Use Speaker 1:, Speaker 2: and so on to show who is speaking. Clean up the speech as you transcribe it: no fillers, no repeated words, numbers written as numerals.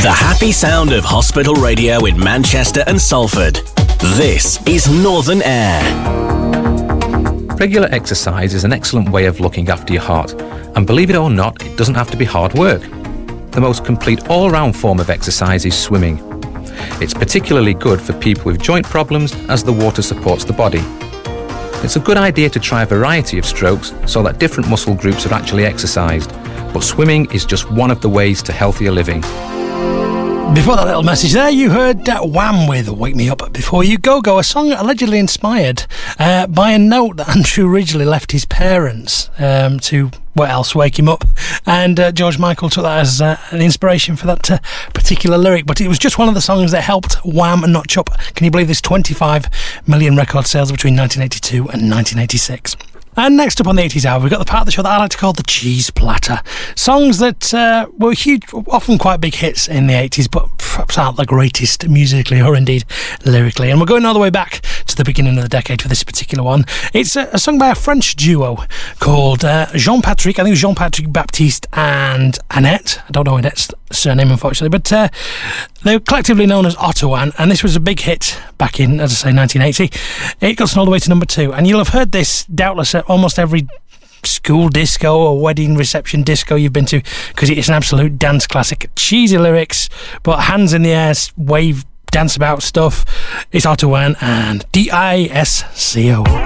Speaker 1: The happy sound of hospital radio in Manchester and Salford. This is Northern Air.
Speaker 2: Regular exercise is an excellent way of looking after your heart, and believe it or not, it doesn't have to be hard work. The most complete all-round form of exercise is swimming. It's particularly good for people with joint problems as the water supports the body. It's a good idea to try a variety of strokes so that different muscle groups are actually exercised, but swimming is just one of the ways to healthier living.
Speaker 3: Before that little message there, you heard Wham with Wake Me Up Before You Go Go, a song allegedly inspired by a note that Andrew Ridgeley left his parents to, what else, wake him up. And George Michael took that as an inspiration for that particular lyric. But it was just one of the songs that helped Wham notch up, can you believe this, 25 million record sales between 1982 and 1986. And next up on the 80s Hour, we've got the part of the show that I like to call the cheese platter. Songs that were huge, often quite big hits in the 80s, but perhaps aren't the greatest musically or indeed lyrically. And we're going all the way back to the beginning of the decade for this particular one. It's a song by a French duo called Jean-Patrick, I think it was Jean-Patrick Baptiste and Annette. I don't know Annette's surname, unfortunately, but they were collectively known as Ottawan, and this was a big hit back in, as I say, 1980. It got all the way to number 2, and you'll have heard this doubtless at almost every school disco or wedding reception disco you've been to, because it's an absolute dance classic. Cheesy lyrics, but hands in the air, wave, dance about stuff. It's Ottawan and Disco.